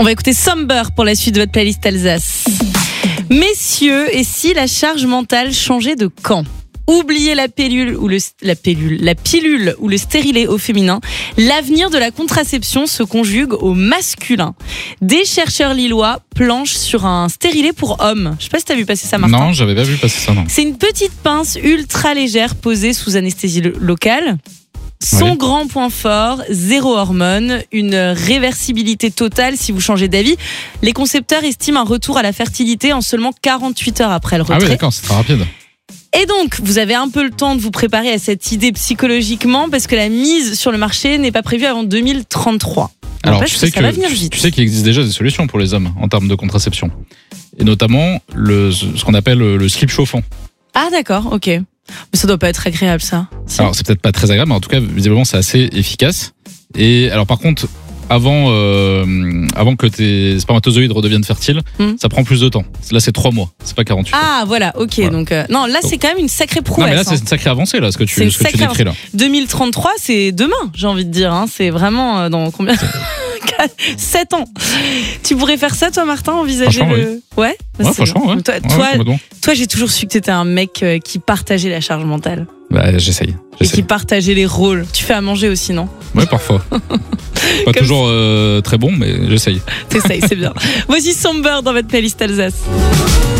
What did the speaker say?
On va écouter Somber pour la suite de votre playlist Alsace. Messieurs, et si la charge mentale changeait de camp ? Oubliez la pilule ou le stérilet au féminin. L'avenir de la contraception se conjugue au masculin. Des chercheurs lillois planchent sur un stérilet pour hommes. Je sais pas si t'as vu passer ça, Martin. Non, j'avais pas vu passer ça, non. C'est une petite pince ultra légère posée sous anesthésie locale. Son grand point fort, 0 hormones, une réversibilité totale si vous changez d'avis. Les concepteurs estiment un retour à la fertilité en seulement 48 heures après le retrait. Ah oui, d'accord, c'est très rapide. Et donc, vous avez un peu le temps de vous préparer à cette idée psychologiquement parce que la mise sur le marché n'est pas prévue avant 2033. Alors, tu sais qu'il existe déjà des solutions pour les hommes en termes de contraception. Et notamment, ce qu'on appelle le slip chauffant. Ah d'accord, ok. Mais ça doit pas être agréable, ça. Si. Alors, c'est peut-être pas très agréable, mais en tout cas, visiblement, c'est assez efficace. Et alors, par contre, avant que tes spermatozoïdes redeviennent fertiles, ça prend plus de temps. Là, c'est 3 mois, c'est pas 48 heures. Ah, voilà, ok. Voilà. Donc, non, là, c'est quand même une sacrée prouesse. Non, mais là, c'est une sacrée avancée, là, ce que tu décris, là. 2033, c'est demain, j'ai envie de dire. Hein. C'est vraiment dans combien 7 ans. Tu pourrais faire ça, toi, Martin, envisager le... Oui. Ouais, franchement, ouais. Toi, j'ai toujours su que t'étais un mec qui partageait la charge mentale. Bah, j'essaye. Et qui partageait les rôles. Tu fais à manger aussi, non ? Ouais, parfois. Pas toujours très bon, mais j'essaye. T'essayes, c'est bien. Voici Somber dans votre playlist Alsace.